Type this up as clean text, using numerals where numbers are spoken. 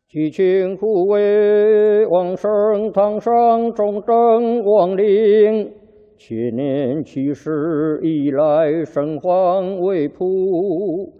祭请护卫往生堂上忠贞亡灵，千年7世以来圣皇为仆。